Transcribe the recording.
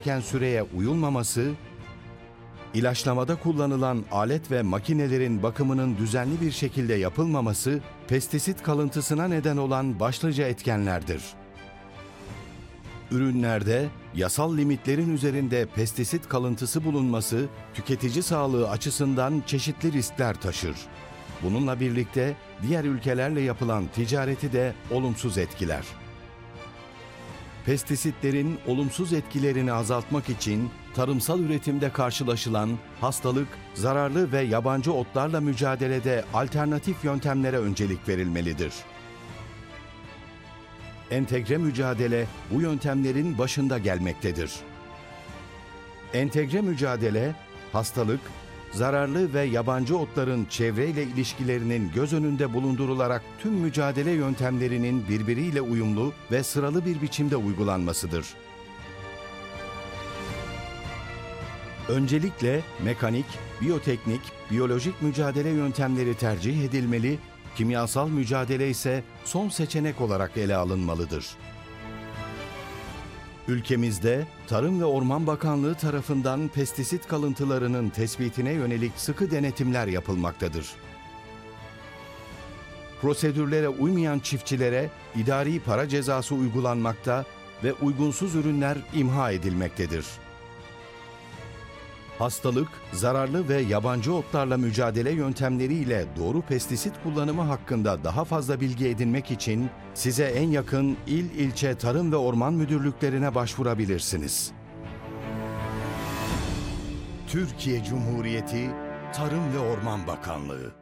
süreye uyulmaması, ilaçlamada kullanılan alet ve makinelerin bakımının düzenli bir şekilde yapılmaması, pestisit kalıntısına neden olan başlıca etkenlerdir. Ürünlerde yasal limitlerin üzerinde pestisit kalıntısı bulunması, tüketici sağlığı açısından çeşitli riskler taşır. Bununla birlikte diğer ülkelerle yapılan ticareti de olumsuz etkiler. Pestisitlerin olumsuz etkilerini azaltmak için tarımsal üretimde karşılaşılan hastalık, zararlı ve yabancı otlarla mücadelede alternatif yöntemlere öncelik verilmelidir. Entegre mücadele bu yöntemlerin başında gelmektedir. Entegre mücadele, hastalık, zararlı ve yabancı otların çevreyle ilişkilerinin göz önünde bulundurularak tüm mücadele yöntemlerinin birbiriyle uyumlu ve sıralı bir biçimde uygulanmasıdır. Öncelikle mekanik, biyoteknik, biyolojik mücadele yöntemleri tercih edilmeli, kimyasal mücadele ise son seçenek olarak ele alınmalıdır. Ülkemizde Tarım ve Orman Bakanlığı tarafından pestisit kalıntılarının tespitine yönelik sıkı denetimler yapılmaktadır. Prosedürlere uymayan çiftçilere idari para cezası uygulanmakta ve uygunsuz ürünler imha edilmektedir. Hastalık, zararlı ve yabancı otlarla mücadele yöntemleriyle doğru pestisit kullanımı hakkında daha fazla bilgi edinmek için size en yakın ilçe tarım ve orman müdürlüklerine başvurabilirsiniz. Türkiye Cumhuriyeti Tarım ve Orman Bakanlığı